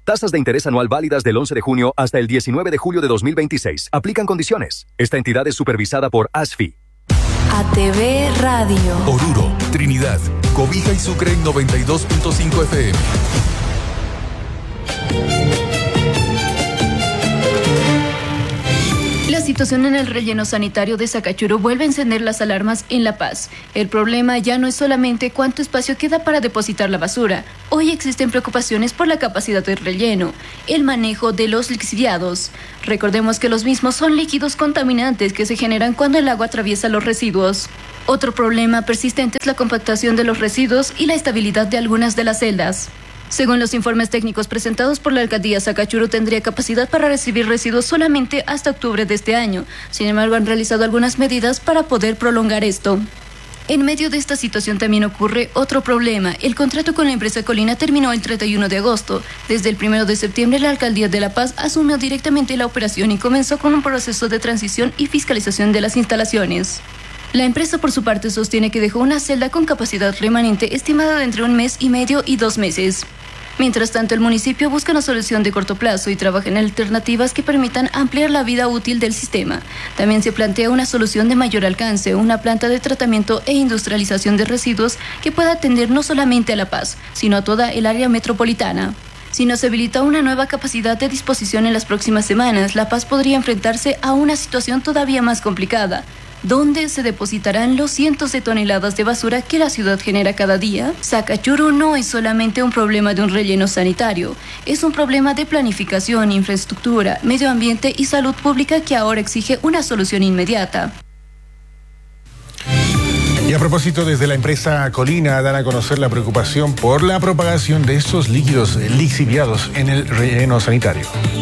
Tasas de interés anual válidas del 11 de junio hasta el 19 de julio de 2026. Aplican condiciones. Esta entidad es supervisada por ASFI. ATV Radio. Oruro, Trinidad, Cobija y Sucre en 92.5 FM. La situación en el relleno sanitario de Sacachuro vuelve a encender las alarmas en La Paz. El problema ya no es solamente cuánto espacio queda para depositar la basura. Hoy existen preocupaciones por la capacidad del relleno, el manejo de los lixiviados. Recordemos que los mismos son líquidos contaminantes que se generan cuando el agua atraviesa los residuos. Otro problema persistente es la compactación de los residuos y la estabilidad de algunas de las celdas. Según los informes técnicos presentados por la alcaldía, Sacachuro tendría capacidad para recibir residuos solamente hasta octubre de este año. Sin embargo, han realizado algunas medidas para poder prolongar esto. En medio de esta situación también ocurre otro problema. El contrato con la empresa Colina terminó el 31 de agosto. Desde el 1 de septiembre, la alcaldía de La Paz asumió directamente la operación y comenzó con un proceso de transición y fiscalización de las instalaciones. La empresa, por su parte, sostiene que dejó una celda con capacidad remanente estimada de entre 1 mes y medio y 2 meses. Mientras tanto, el municipio busca una solución de corto plazo y trabaja en alternativas que permitan ampliar la vida útil del sistema. También se plantea una solución de mayor alcance, una planta de tratamiento e industrialización de residuos que pueda atender no solamente a La Paz, sino a toda el área metropolitana. Si no se habilita una nueva capacidad de disposición en las próximas semanas, La Paz podría enfrentarse a una situación todavía más complicada. ¿Dónde se depositarán los cientos de toneladas de basura que la ciudad genera cada día? Sacachuro no es solamente un problema de un relleno sanitario, es un problema de planificación, infraestructura, medio ambiente y salud pública que ahora exige una solución inmediata. Y a propósito, desde la empresa Colina dan a conocer la preocupación por la propagación de estos líquidos lixiviados en el relleno sanitario.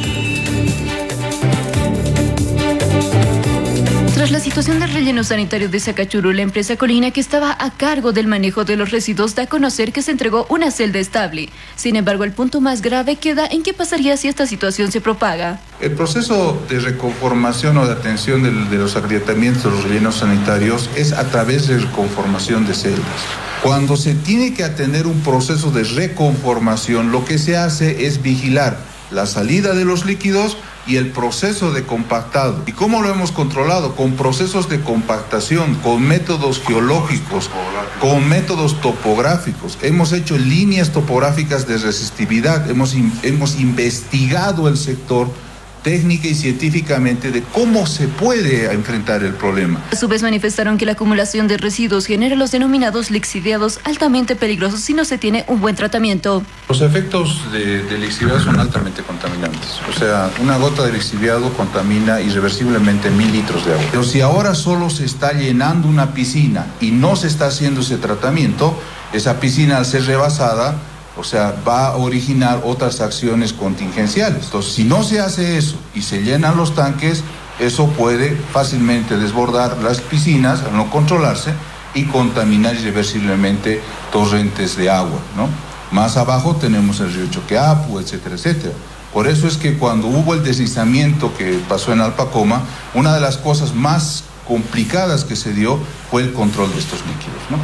Tras la situación del relleno sanitario de Sacachuro, la empresa Colina, que estaba a cargo del manejo de los residuos, da a conocer que se entregó una celda estable. Sin embargo, el punto más grave queda en qué pasaría si esta situación se propaga. El proceso de reconformación o de atención de los agrietamientos de los rellenos sanitarios es a través de reconformación de celdas. Cuando se tiene que atender un proceso de reconformación, lo que se hace es vigilar la salida de los líquidos y el proceso de compactado. ¿Y cómo lo hemos controlado? Con procesos de compactación, con métodos geológicos, con métodos topográficos. Hemos hecho líneas topográficas de resistividad, hemos investigado el sector técnica y científicamente de cómo se puede enfrentar el problema. A su vez manifestaron que la acumulación de residuos genera los denominados lixiviados altamente peligrosos si no se tiene un buen tratamiento. Los efectos de lixiviado son altamente contaminantes. O sea, una gota de lixiviado contamina irreversiblemente 1000 litros de agua. Pero si ahora solo se está llenando una piscina y no se está haciendo ese tratamiento, esa piscina al ser rebasada, o sea, va a originar otras acciones contingenciales. Entonces, si no se hace eso y se llenan los tanques, eso puede fácilmente desbordar las piscinas al no controlarse y contaminar irreversiblemente torrentes de agua, ¿no? Más abajo tenemos el río Choqueapu, etcétera, etcétera. Por eso es que cuando hubo el deslizamiento que pasó en Alpacoma, una de las cosas más complicadas que se dio fue el control de estos líquidos, ¿no?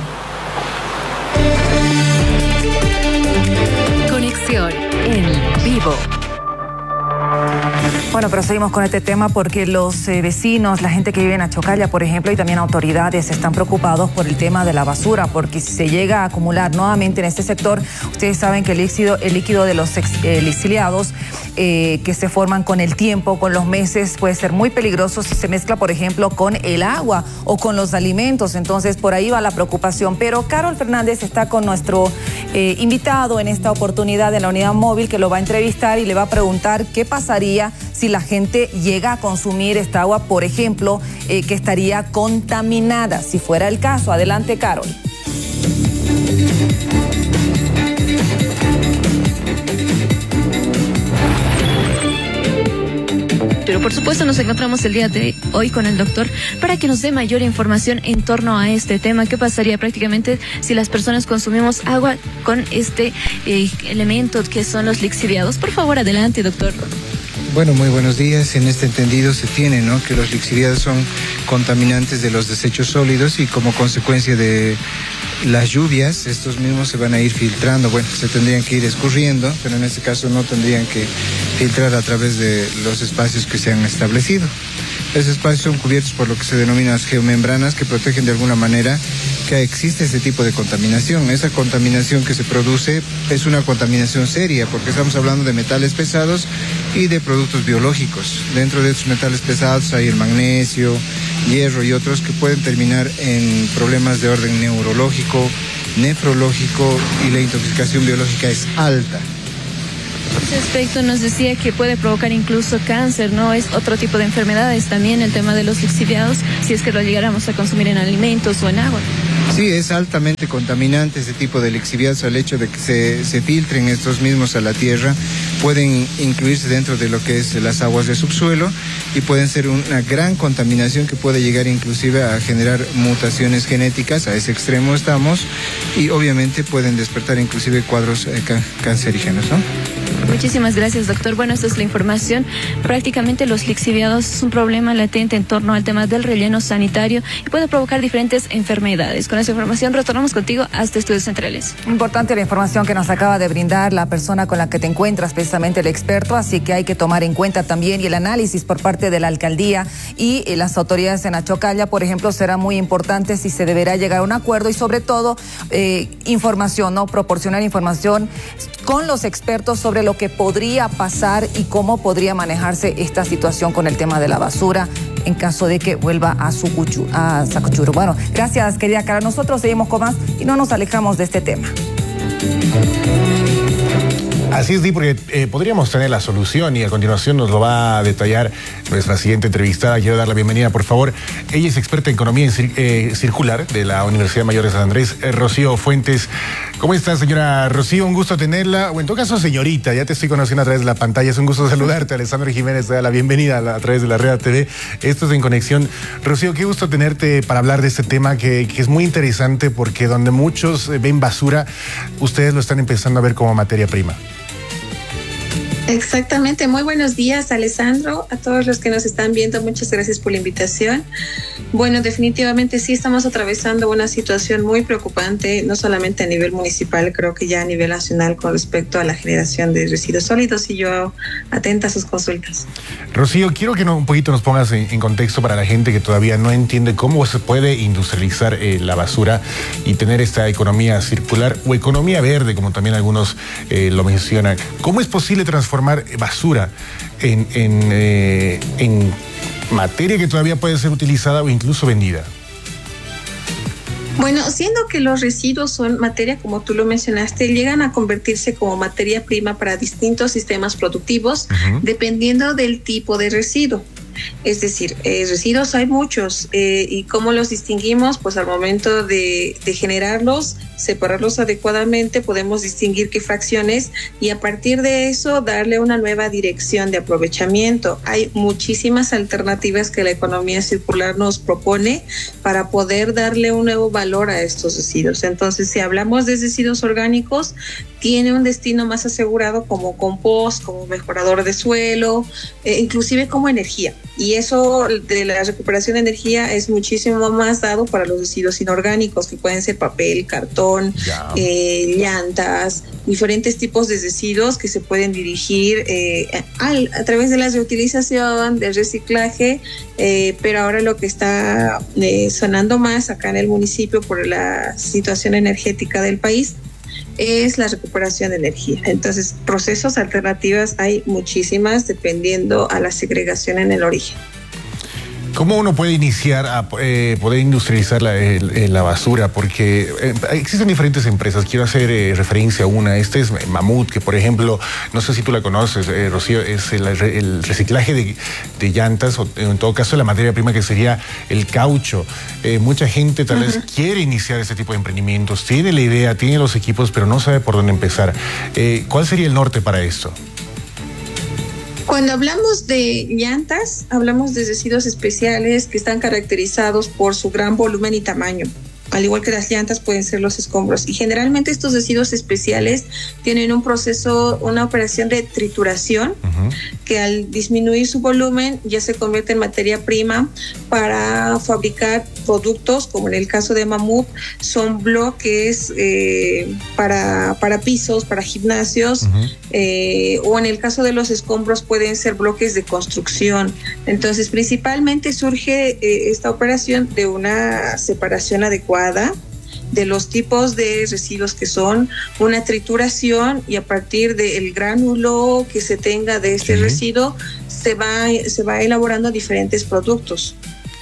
Conexión en vivo. Bueno, pero seguimos con este tema porque los vecinos, la gente que vive en Achocalla, por ejemplo, y también autoridades están preocupados por el tema de la basura, porque si se llega a acumular nuevamente en este sector, ustedes saben que el líquido de los exiliados que se forman con el tiempo, con los meses, puede ser muy peligroso si se mezcla, por ejemplo, con el agua o con los alimentos. Entonces, por ahí va la preocupación. Pero Carol Fernández está con nuestro invitado en esta oportunidad en la unidad móvil, que lo va a entrevistar y le va a preguntar qué pasaría si la gente llega a consumir esta agua, por ejemplo, que estaría contaminada, si fuera el caso. Adelante, Carol. Pero por supuesto nos encontramos el día de hoy con el doctor para que nos dé mayor información en torno a este tema. ¿Qué pasaría prácticamente si las personas consumimos agua con este elemento que son los lixiviados? Por favor, adelante, doctor. Bueno, muy buenos días. En este entendido se tiene, ¿no?, que los lixiviados son contaminantes de los desechos sólidos y como consecuencia de las lluvias, estos mismos se van a ir filtrando. Bueno, se tendrían que ir escurriendo, pero en este caso no tendrían que filtrar a través de los espacios que se han establecido. Esos espacios son cubiertos por lo que se denominan las geomembranas, que protegen de alguna manera que existe este tipo de contaminación. Esa contaminación que se produce es una contaminación seria, porque estamos hablando de metales pesados y de productos biológicos. Dentro de estos metales pesados hay el magnesio, hierro y otros que pueden terminar en problemas de orden neurológico, nefrológico, y la intoxicación biológica es alta. Ese aspecto nos decía que puede provocar incluso cáncer, ¿no? Es otro tipo de enfermedades también el tema de los lixiviados, si es que lo llegáramos a consumir en alimentos o en agua. Sí, es altamente contaminante ese tipo de lixiviados. Al hecho de que se filtren estos mismos a la tierra, pueden incluirse dentro de lo que es las aguas de subsuelo y pueden ser una gran contaminación que puede llegar inclusive a generar mutaciones genéticas. A ese extremo estamos, y obviamente pueden despertar inclusive cuadros cancerígenos, ¿no? Muchísimas gracias, doctor. Bueno, esta es la información. Prácticamente los lixiviados es un problema latente en torno al tema del relleno sanitario y puede provocar diferentes enfermedades. Con esa información retornamos contigo hasta Estudios Centrales. Importante la información que nos acaba de brindar la persona con la que te encuentras, precisamente el experto, así que hay que tomar en cuenta también, y el análisis por parte de la alcaldía y las autoridades en Achocalla, por ejemplo, será muy importante si se deberá llegar a un acuerdo y sobre todo información, ¿no? Proporcionar información con los expertos sobre lo que podría pasar y cómo podría manejarse esta situación con el tema de la basura en caso de que vuelva a Sacachuro. Bueno, gracias, querida Cara. Nosotros seguimos con más y no nos alejamos de este tema. Así es, Di, porque podríamos tener la solución y a continuación nos lo va a detallar nuestra siguiente entrevistada. Quiero dar la bienvenida, por favor. Ella es experta en economía circular de la Universidad Mayor de San Andrés, Rocío Fuentes. ¿Cómo está, señora Rocío? Un gusto tenerla, o en todo caso, señorita, ya te estoy conociendo a través de la pantalla. Es un gusto saludarte. Alessandro Jiménez te da la bienvenida a través de la Red TV. Esto es En Conexión. Rocío, qué gusto tenerte para hablar de este tema que es muy interesante, porque donde muchos ven basura, ustedes lo están empezando a ver como materia prima. Exactamente, muy buenos días, Alessandro, a todos los que nos están viendo, muchas gracias por la invitación. Bueno, definitivamente sí estamos atravesando una situación muy preocupante, no solamente a nivel municipal, creo que ya a nivel nacional con respecto a la generación de residuos sólidos, y yo atenta a sus consultas. Rocío, quiero que un poquito nos pongas en contexto para la gente que todavía no entiende cómo se puede industrializar la basura y tener esta economía circular o economía verde, como también algunos lo mencionan. ¿Cómo es posible transformar basura en materia que todavía puede ser utilizada o incluso vendida? Bueno, siendo que los residuos son materia, como tú lo mencionaste, llegan a convertirse como materia prima para distintos sistemas productivos, dependiendo del tipo de residuo. Es decir, residuos hay muchos, y cómo los distinguimos, pues al momento de generarlos, separarlos adecuadamente, podemos distinguir qué fracciones, y a partir de eso darle una nueva dirección de aprovechamiento. Hay muchísimas alternativas que la economía circular nos propone para poder darle un nuevo valor a estos residuos. Entonces, si hablamos de residuos orgánicos, tiene un destino más asegurado como compost, como mejorador de suelo, inclusive como energía. Y eso de la recuperación de energía es muchísimo más dado para los residuos inorgánicos, que pueden ser papel, cartón, llantas, diferentes tipos de residuos que se pueden dirigir a través de la reutilización, del reciclaje, pero ahora lo que está sonando más acá en el municipio por la situación energética del país es la recuperación de energía. Entonces, procesos, alternativas hay muchísimas dependiendo a la segregación en el origen. ¿Cómo uno puede iniciar a poder industrializar la basura? Porque existen diferentes empresas. Quiero hacer referencia a una. Esta es Mamut, que por ejemplo, no sé si tú la conoces, Rocío, es el reciclaje de llantas, o en todo caso la materia prima que sería el caucho. Mucha gente tal vez quiere iniciar este tipo de emprendimientos, tiene la idea, tiene los equipos, pero no sabe por dónde empezar. ¿Cuál sería el norte para esto? Cuando hablamos de llantas, hablamos de residuos especiales que están caracterizados por su gran volumen y tamaño. al igual que las llantas, pueden ser los escombros. Y generalmente estos residuos especiales tienen un proceso, una operación de trituración, que al disminuir su volumen ya se convierte en materia prima para fabricar productos, como en el caso de Mamut, son bloques para pisos, para gimnasios, o en el caso de los escombros pueden ser bloques de construcción. Entonces, principalmente surge esta operación de una separación adecuada de los tipos de residuos que son, una trituración, y a partir del gránulo que se tenga de este residuo se va elaborando diferentes productos.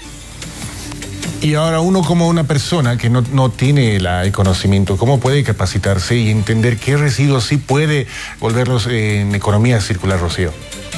Y ahora uno, como una persona que no tiene el conocimiento, ¿cómo puede capacitarse y entender qué residuos sí puede volverlos en economía circular, Rocío?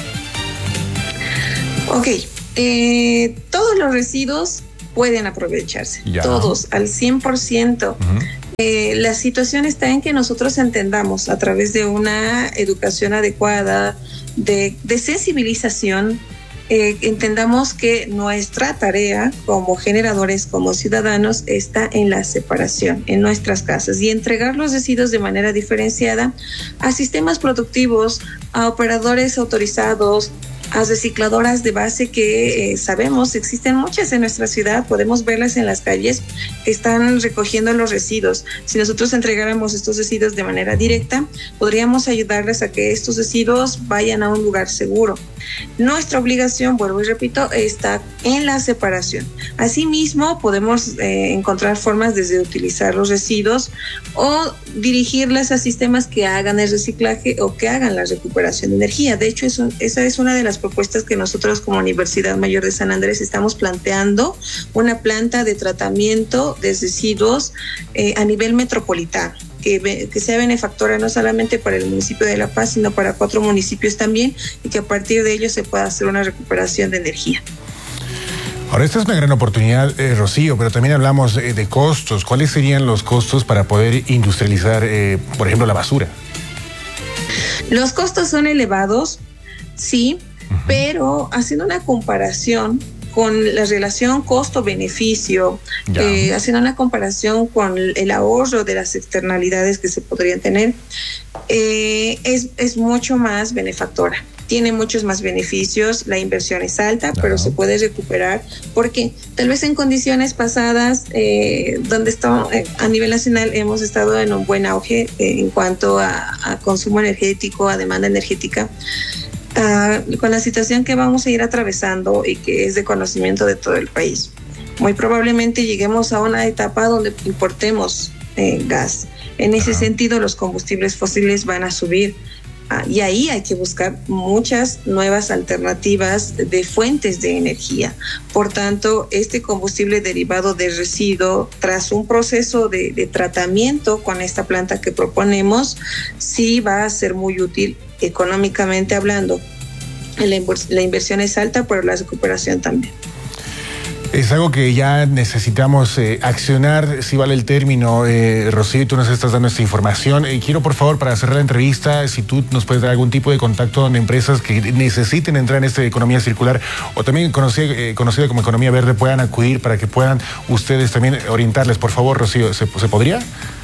Ok, todos los residuos pueden aprovecharse, todos, al 100%. La situación está en que nosotros entendamos, a través de una educación adecuada, de sensibilización, entendamos que nuestra tarea como generadores, como ciudadanos, está en la separación en nuestras casas y entregar los residuos de manera diferenciada a sistemas productivos, a operadores autorizados, a recicladoras de base que sabemos existen muchas en nuestra ciudad, podemos verlas en las calles, están recogiendo los residuos. Si nosotros entregáramos estos residuos de manera directa, podríamos ayudarles a que estos residuos vayan a un lugar seguro. Nuestra obligación, vuelvo y repito, está en la separación. Asimismo, podemos encontrar formas desde utilizar los residuos o dirigirlas a sistemas que hagan el reciclaje o que hagan la recuperación de energía. De hecho, esa es una de las propuestas que nosotros como Universidad Mayor de San Andrés estamos planteando, una planta de tratamiento de residuos a nivel metropolitano, que sea benefactora no solamente para el municipio de La Paz, sino para 4 municipios también, y que a partir de ello se pueda hacer una recuperación de energía. Ahora, esta es una gran oportunidad, Rocío, pero también hablamos de costos. ¿Cuáles serían los costos para poder industrializar, por ejemplo, la basura? Los costos son elevados, sí, pero haciendo una comparación con la relación costo-beneficio, haciendo una comparación con el ahorro de las externalidades que se podrían tener, es mucho más benefactora. Tiene muchos más beneficios, la inversión es alta, pero se puede recuperar, porque tal vez en condiciones pasadas, donde está, a nivel nacional hemos estado en un buen auge en cuanto a consumo energético, a demanda energética. Con la situación que vamos a ir atravesando y que es de conocimiento de todo el país, muy probablemente lleguemos a una etapa donde importemos gas. En ese sentido, los combustibles fósiles van a subir, y ahí hay que buscar muchas nuevas alternativas de fuentes de energía. Por tanto, este combustible derivado de residuo, tras un proceso de tratamiento con esta planta que proponemos, sí va a ser muy útil económicamente hablando. La inversión es alta, pero la recuperación también. Es algo que ya necesitamos accionar, si vale el término. Rocío, tú nos estás dando esta información. Quiero, por favor, para cerrar la entrevista, si tú nos puedes dar algún tipo de contacto con empresas que necesiten entrar en esta economía circular o también conocida como economía verde, puedan acudir para que puedan ustedes también orientarles. Por favor, Rocío, ¿se podría?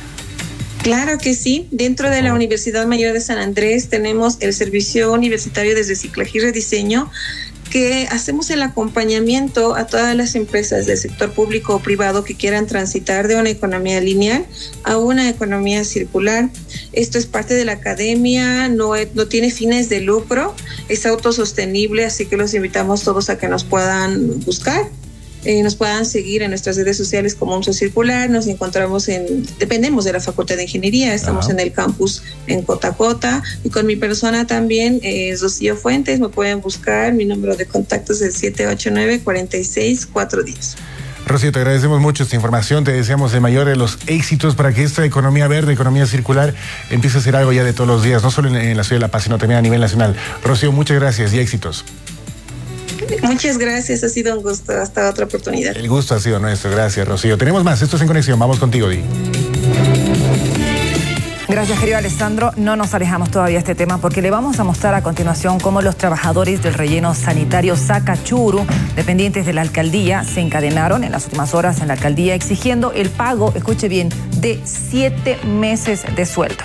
Claro que sí. Dentro de la Universidad Mayor de San Andrés tenemos el Servicio Universitario de Reciclaje y Rediseño, que hacemos el acompañamiento a todas las empresas del sector público o privado que quieran transitar de una economía lineal a una economía circular. Esto es parte de la academia, no tiene fines de lucro, es autosostenible, así que los invitamos todos a que nos puedan buscar. Nos puedan seguir en nuestras redes sociales como UMSO Circular. Nos encontramos dependemos de la Facultad de Ingeniería, estamos en el campus en Cotacota, y con mi persona también, Rocío Fuentes, me pueden buscar, mi número de contacto es el 789-46-410. Rocío, te agradecemos mucho esta información, te deseamos el mayor de los éxitos para que esta economía verde, economía circular, empiece a ser algo ya de todos los días, no solo en la ciudad de La Paz, sino también a nivel nacional. Rocío, muchas gracias y éxitos. Muchas gracias, ha sido un gusto. Hasta otra oportunidad. El gusto ha sido nuestro. Gracias, Rocío. Tenemos más. Esto es En Conexión. Vamos contigo, Di. Gracias. Gracias, querido Alessandro. No nos alejamos todavía de este tema porque le vamos a mostrar a continuación cómo los trabajadores del relleno sanitario Sacachuru, dependientes de la alcaldía, se encadenaron en las últimas horas en la alcaldía exigiendo el pago, escuche bien, de 7 meses de sueldo.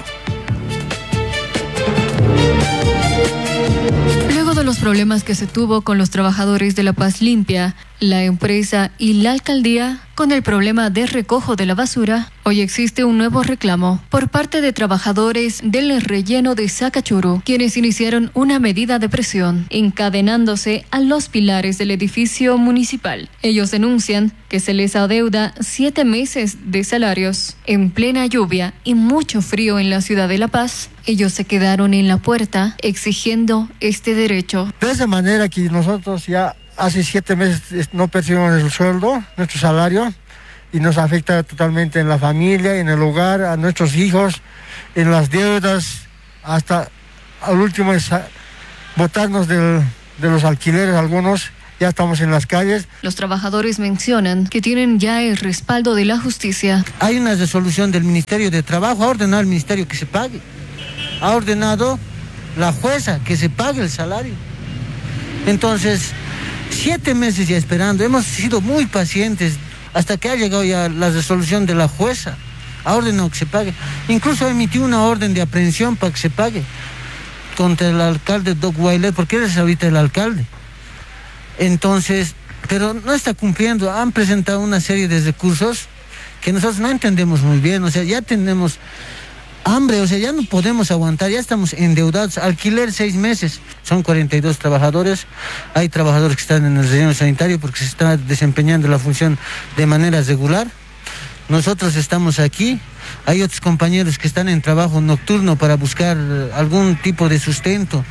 Luego de los problemas que se tuvo con los trabajadores de La Paz Limpia, la empresa y la alcaldía con el problema de recojo de la basura, hoy existe un nuevo reclamo por parte de trabajadores del relleno de Sacachuru, quienes iniciaron una medida de presión, encadenándose a los pilares del edificio municipal. Ellos denuncian que se les adeuda 7 meses de salarios. En plena lluvia y mucho frío en la ciudad de La Paz, ellos se quedaron en la puerta exigiendo este derecho. De esa manera que nosotros ya hace 7 meses no percibimos el sueldo, nuestro salario, y nos afecta totalmente en la familia, en el hogar, a nuestros hijos, en las deudas, hasta al último es botarnos de los alquileres algunos. Ya estamos en las calles. Los trabajadores mencionan que tienen ya el respaldo de la justicia. Hay una resolución del Ministerio de Trabajo, ha ordenado al Ministerio que se pague. Ha ordenado la jueza que se pague el salario. Entonces, 7 meses ya esperando, hemos sido muy pacientes hasta que ha llegado ya la resolución de la jueza. Ha ordenado que se pague. Incluso ha emitido una orden de aprehensión para que se pague contra el alcalde Doc Weiler, porque él es ahorita el alcalde. Entonces, pero no está cumpliendo. Han presentado una serie de recursos que nosotros no entendemos muy bien. O sea, ya tenemos hambre, o sea, ya no podemos aguantar, ya estamos endeudados. Alquiler 6 meses, son 42 trabajadores. Hay trabajadores que están en el relleno sanitario porque se está desempeñando la función de manera regular. Nosotros estamos aquí. Hay otros compañeros que están en trabajo nocturno para buscar algún tipo de sustento.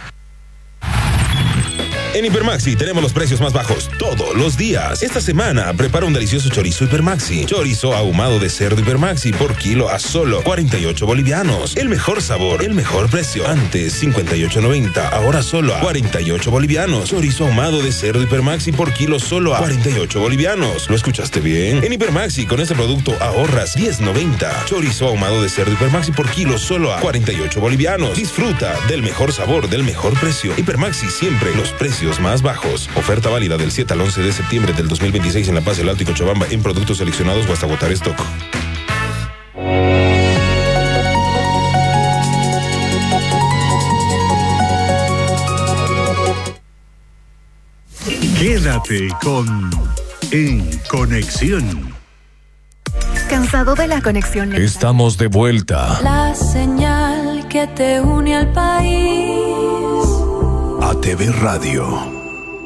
En Hipermaxi tenemos los precios más bajos todos los días. Esta semana prepara un delicioso chorizo Hipermaxi. Chorizo ahumado de cerdo Hipermaxi por kilo a solo 48 bolivianos. El mejor sabor, el mejor precio. Antes 58.90, ahora solo a 48 bolivianos. Chorizo ahumado de cerdo Hipermaxi por kilo solo a 48 bolivianos. ¿Lo escuchaste bien? En Hipermaxi con este producto ahorras 10.90. Chorizo ahumado de cerdo Hipermaxi por kilo solo a 48 bolivianos. Disfruta del mejor sabor, del mejor precio. Hipermaxi, siempre los precios más bajos. Oferta válida del 7 al 11 de septiembre del 2026 en La Paz, El Alto y Cochabamba en productos seleccionados o hasta agotar stock. Quédate con En Conexión. ¿Cansado de la conexión? Estamos de vuelta. La señal que te une al país. ATV Radio.